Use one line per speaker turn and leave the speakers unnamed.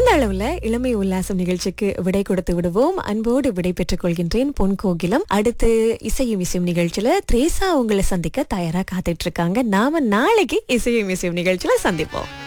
இந்த அளவுல இளமை உல்லாசம் நிகழ்ச்சிக்கு விடை கொடுத்து விடுவோம். அன்போடு விடை பெற்றுக் கொள்கின்றேன். பொன் கோகிலம். அடுத்து இசையும் இசையும் நிகழ்ச்சியில திரேசா உங்களை சந்திக்க தயாரா காத்துட்டு இருக்காங்க. நாம நாளைக்கு இசையும் இசையும் நிகழ்ச்சியில சந்திப்போம்.